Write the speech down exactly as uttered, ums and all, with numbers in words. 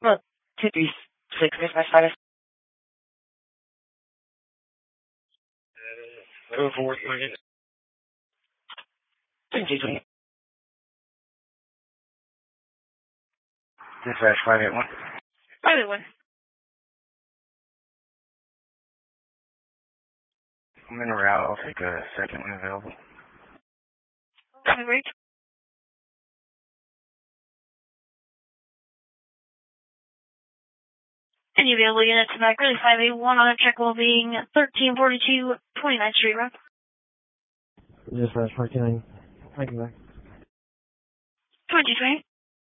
Well, two three six dispatch status. Oh, four, three. Two twenty. Dispatch five eight one. Five eight one. I'm in a route. I'll take a second when available. Okay, great. Any available units tonight? Really five eight one on a check will being thirteen forty-two twenty-ninth Street Road. Dispatch forty-nine. Thank you, back. twenty twenty.